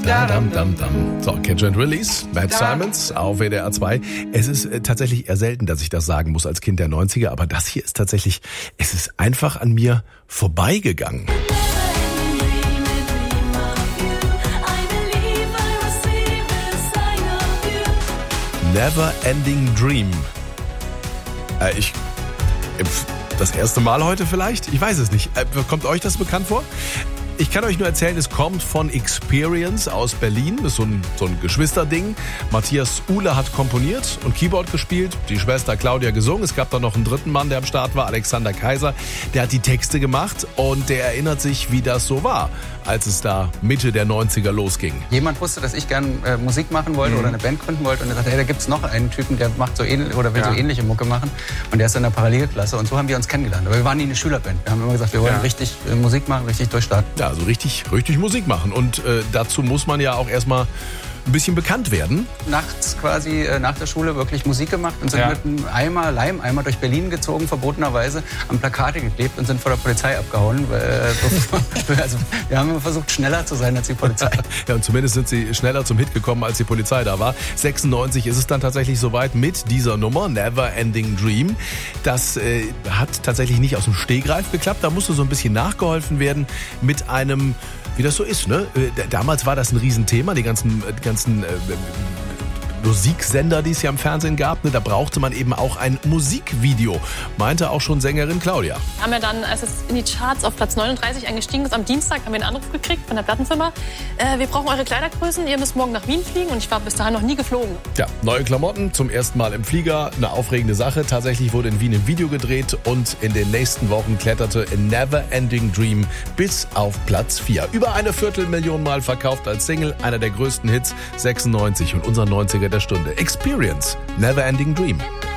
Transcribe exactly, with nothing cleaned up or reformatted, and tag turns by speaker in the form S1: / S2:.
S1: Da, dam, dam, dam. So, Catch and Release, Matt Simons auf W D R zwei. Es ist äh, tatsächlich eher selten, dass ich das sagen muss als Kind der neunziger, aber das hier ist tatsächlich, es ist einfach an mir vorbeigegangen. Never Ending Dream. Äh, ich... Das erste Mal heute vielleicht? Ich weiß es nicht. Äh, kommt euch das bekannt vor? Ich kann euch nur erzählen, es kommt von Experience aus Berlin. Das ist so ein, so ein Geschwisterding. Matthias Uhle hat komponiert und Keyboard gespielt. Die Schwester Claudia gesungen. Es gab da noch einen dritten Mann, der am Start war, Alexander Kaiser. Der hat die Texte gemacht und der erinnert sich, wie das so war, als es da Mitte der neunziger losging.
S2: Jemand wusste, dass ich gern äh, Musik machen wollte mhm. oder eine Band gründen wollte und er sagte, hey, da gibt's noch einen Typen, der macht so ähnlich oder will ja. so ähnliche Mucke machen und der ist in der Parallelklasse und so haben wir uns kennengelernt. Aber wir waren nie eine Schülerband. Wir haben immer gesagt, wir wollen ja. richtig äh, Musik machen, richtig durchstarten.
S1: Ja, also richtig, richtig Musik machen und äh, dazu muss man ja auch erstmal ein bisschen bekannt werden.
S2: Nachts quasi äh, nach der Schule wirklich Musik gemacht und sind ja. mit einem Eimer, Leimeimer durch Berlin gezogen, verbotenerweise, haben Plakate geklebt und sind vor der Polizei abgehauen. Äh, also wir haben immer versucht, schneller zu sein als die Polizei.
S1: Ja, und zumindest sind sie schneller zum Hit gekommen, als die Polizei da war. sechsundneunzig ist es dann tatsächlich soweit mit dieser Nummer, Never Ending Dream. Das äh, hat tatsächlich nicht aus dem Stegreif geklappt. Da musste so ein bisschen nachgeholfen werden mit einem, wie das so ist, ne? Damals war das ein Riesenthema, die ganzen, die ganzen äh, Musiksender, die es ja im Fernsehen gab, ne? Da brauchte man eben auch ein Musikvideo, meinte auch schon Sängerin Claudia.
S3: Wir haben ja dann, als es in die Charts auf Platz neununddreißig eingestiegen ist, am Dienstag haben wir einen Anruf gekriegt von der Plattenfirma. Äh, wir brauchen eure Kleidergrößen, ihr müsst morgen nach Wien fliegen und ich war bis dahin noch nie geflogen.
S1: Ja, neue Klamotten, zum ersten Mal im Flieger, eine aufregende Sache. Tatsächlich wurde in Wien ein Video gedreht und in den nächsten Wochen kletterte A Never Ending Dream bis auf Platz vier. Über eine Viertelmillion Mal verkauft als Single, einer der größten Hits, sechsundneunzig und unser neunziger der Stunde. Experience, Never Ending Dream.